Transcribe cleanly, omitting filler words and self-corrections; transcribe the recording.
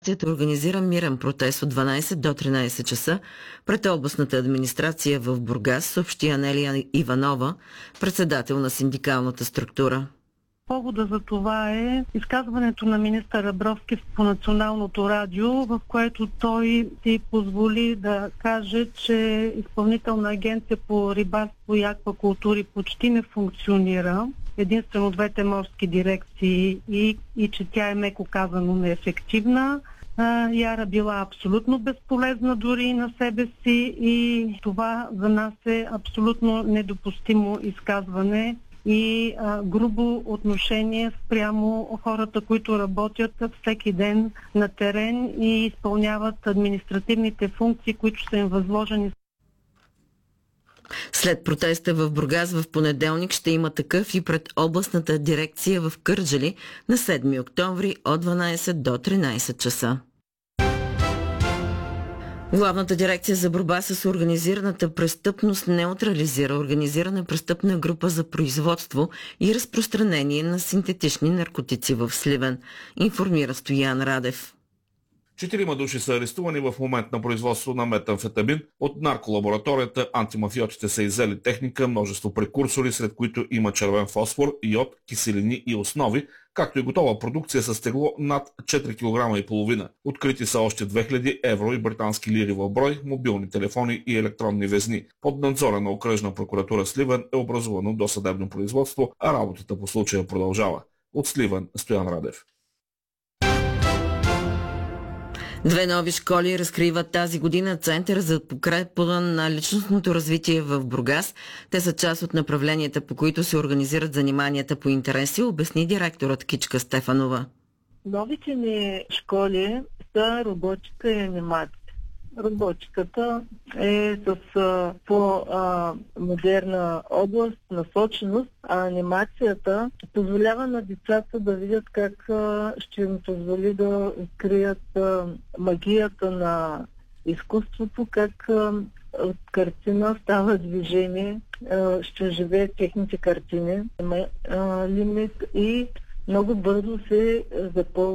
предприятието организира мирен протест от 12 до 13 часа пред областната администрация в Бургас, съобщи Анелия Иванова, председател на синдикалната структура. Повода за това е изказването на министър Абровски по националното радио, в което той си позволи да каже, че Изпълнителна агенция по рибарство и аквакултури почти не функционира. Единствено двете морски дирекции и че тя е меко казано неефективна. Яра била абсолютно безполезна дори на себе си и това за нас е абсолютно недопустимо изказване и грубо отношение спрямо хората, които работят всеки ден на терен и изпълняват административните функции, които са им възложени. След протеста в Бургас в понеделник ще има такъв и пред областната дирекция в Кърджали на 7 октомври от 12 до 13 часа. Главната дирекция за борба с организираната престъпност неутрализира организирана престъпна група за производство и разпространение на синтетични наркотици в Сливен, информира Стоян Радев. 4 души са арестувани в момент на производство на метамфетамин. От нарколабораторията антимафиотите са иззели техника, множество прекурсори, сред които има червен фосфор, йод, киселини и основи, както и готова продукция с тегло над 4,5 кг. Открити са още 2000 евро и британски лири в брой, мобилни телефони и електронни везни. Под надзора на окръжна прокуратура Сливен е образувано досъдебно производство, а работата по случая продължава. От Сливен, Стоян Радев. 2 нови школи разкриват тази година Център за подкрепа на личностното развитие в Бургас. Те са част от направленията, по които се организират заниманията по интереси, обясни директорът Кичка Стефанова. Новите ни школи са роботика и анимация. Роботиката е с по-модерна област, насоченост, а анимацията позволява на децата да видят как ще им позволи да открият магията на изкуството, как от картина става движение, ще живеят техните картини. Има лимит и много бързо се запълва